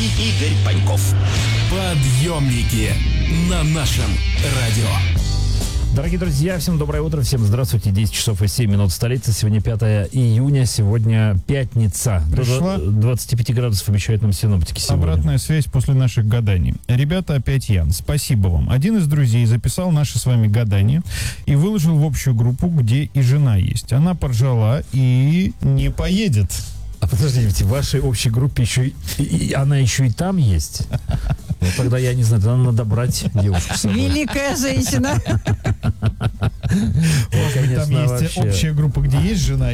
Игорь Паньков. Подъемники на нашем радио. Дорогие друзья, всем доброе утро, всем здравствуйте. 10 часов и 7 минут столицы. Сегодня 5 июня, сегодня пятница. Пришла... До 25 градусов обещают нам синоптики сегодня. Обратная связь после наших гаданий. Ребята, опять Ян, спасибо вам. Один из друзей записал наши с вами гадания и выложил в общую группу, где и жена есть. Она поржала и не поедет. А подождите, в вашей общей группе еще она еще и там есть? Ну, тогда я не знаю, тогда надо брать девушку с собой. Великая женщина. Может быть, там есть общая группа, где есть жена,